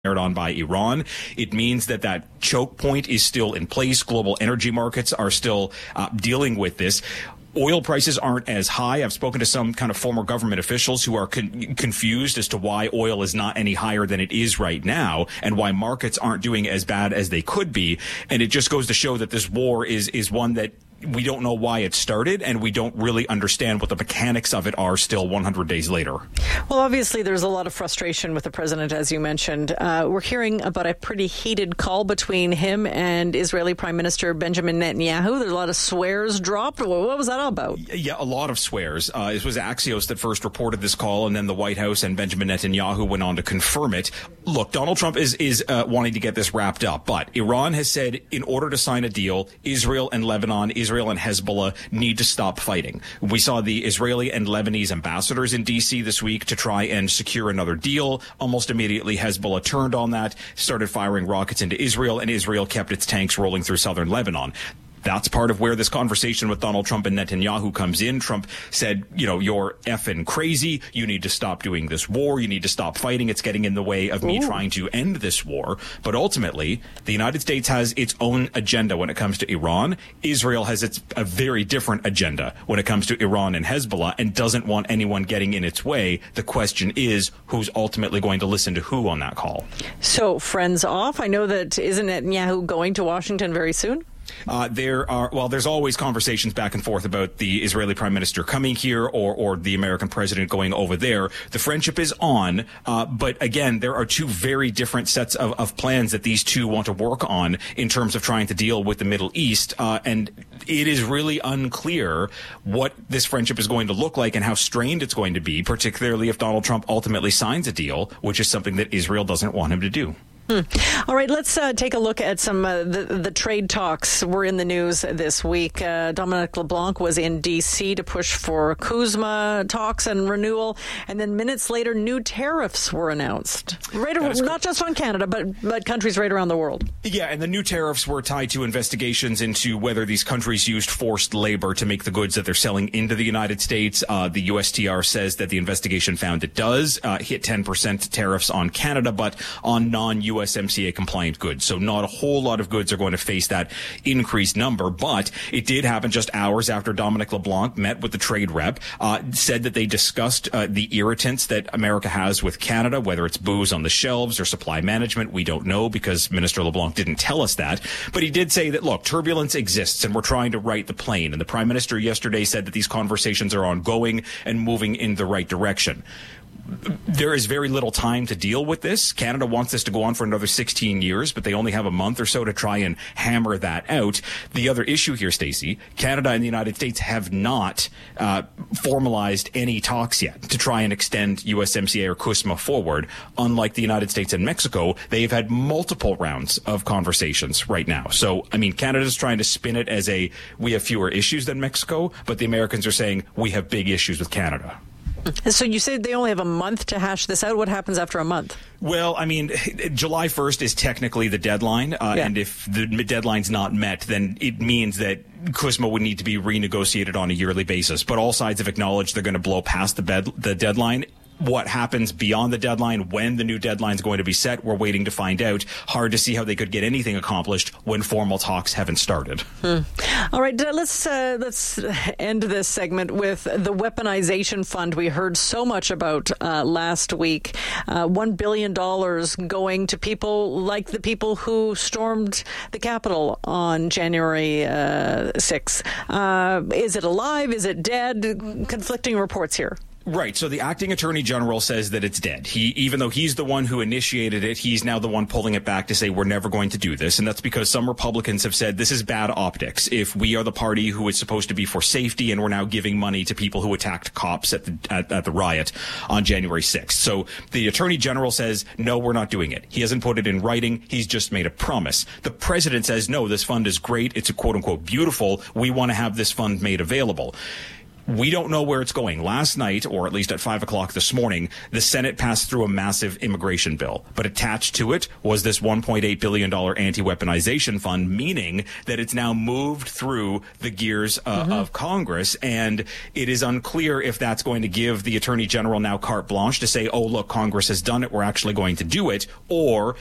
on by Iran. It means that choke point is still in place. Global energy markets are still dealing with this. Oil prices aren't as high. I've spoken to some kind of former government officials who are confused as to why oil is not any higher than it is right now and why markets aren't doing as bad as they could be. And it just goes to show that this war is one that we don't know why it started, and we don't really understand what the mechanics of it are still 100 days later. Well, obviously, there's a lot of frustration with the president, as you mentioned. We're hearing about a pretty heated call between him and Israeli Prime Minister Benjamin Netanyahu. There's a lot of swears dropped. What was that all about? Yeah, a lot of swears. It was Axios that first reported this call, and then the White House and Benjamin Netanyahu went on to confirm it. Look, Donald Trump is wanting to get this wrapped up, but Iran has said in order to sign a deal, Israel and Lebanon, Israel and Hezbollah need to stop fighting. We saw the Israeli and Lebanese ambassadors in D.C. this week to try and secure another deal. Almost immediately, Hezbollah turned on that, started firing rockets into Israel, and Israel kept its tanks rolling through southern Lebanon. That's part of where this conversation with Donald Trump and Netanyahu comes in. Trump said, you're effing crazy. You need to stop doing this war. You need to stop fighting. It's getting in the way of me trying to end this war. But ultimately, the United States has its own agenda when it comes to Iran. Israel has a very different agenda when it comes to Iran and Hezbollah and doesn't want anyone getting in its way. The question is, who's ultimately going to listen to who on that call? So, friends off. I know that isn't Netanyahu going to Washington very soon? There's always conversations back and forth about the Israeli prime minister coming here or the American president going over there. The friendship is on, but again, there are two very different sets of plans that these two want to work on in terms of trying to deal with the Middle East. And it is really unclear what this friendship is going to look like and how strained it's going to be, particularly if Donald Trump ultimately signs a deal, which is something that Israel doesn't want him to do. All right, let's take a look at some the trade talks were in the news this week. Dominic LeBlanc was in D.C. to push for CUSMA talks and renewal, and then minutes later, new tariffs were announced. Not just on Canada, but countries right around the world. Yeah, and the new tariffs were tied to investigations into whether these countries used forced labor to make the goods that they're selling into the United States. The USTR says that the investigation found it does hit 10% tariffs on Canada, but on non-USMCA compliant goods. So not a whole lot of goods are going to face that increased number, but it did happen just hours after Dominic LeBlanc met with the trade rep, said that they discussed the irritants that America has with Canada, whether it's booze on the shelves or supply management. We don't know because Minister LeBlanc didn't tell us that. But he did say that, look, turbulence exists and we're trying to right the plane. And the Prime Minister yesterday said that these conversations are ongoing and moving in the right direction. There is very little time to deal with this. Canada wants this to go on for another 16 years, but they only have a month or so to try and hammer that out. The other issue here, Stacey, Canada and the United States have not formalized any talks yet to try and extend USMCA or CUSMA forward. Unlike the United States and Mexico, they've had multiple rounds of conversations right now. So, Canada's trying to spin it as we have fewer issues than Mexico, but the Americans are saying we have big issues with Canada. So you said they only have a month to hash this out. What happens after a month? Well, July 1st is technically the deadline. And if the deadline's not met, then it means that CUSMA would need to be renegotiated on a yearly basis. But all sides have acknowledged they're going to blow past the deadline. What happens beyond the deadline, when the new deadline is going to be set, we're waiting to find out. Hard to see how they could get anything accomplished when formal talks haven't started. All right, let's end this segment with the weaponization fund we heard so much about last week. $1 billion going to people like the people who stormed the Capitol on January 6th. Is it alive? Is it dead? Conflicting reports here. Right. So the acting attorney general says that it's dead. Even though he's the one who initiated it, he's now the one pulling it back to say we're never going to do this. And that's because some Republicans have said this is bad optics. If we are the party who is supposed to be for safety and we're now giving money to people who attacked cops at the riot on January 6th. So the attorney general says, no, we're not doing it. He hasn't put it in writing. He's just made a promise. The president says, no, this fund is great. It's a quote unquote beautiful. We want to have this fund made available. we don't know where it's going. Last night, or at least at 5 o'clock this morning, the Senate passed through a massive immigration bill. But attached to it was this $1.8 billion anti-weaponization fund, meaning that it's now moved through the gears of Congress. And it is unclear if that's going to give the Attorney General now carte blanche to say, oh, look, Congress has done it, we're actually going to do it, or